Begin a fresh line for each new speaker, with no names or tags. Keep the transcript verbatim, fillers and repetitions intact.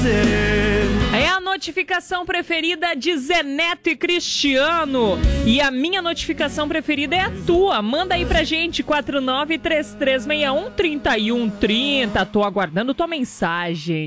dizer.
É a notificação preferida de Zé Neto e Cristiano. E a minha notificação preferida é a tua. Manda aí pra gente, quatro nove três três seis um, três um três zero. Tô aguardando tua mensagem.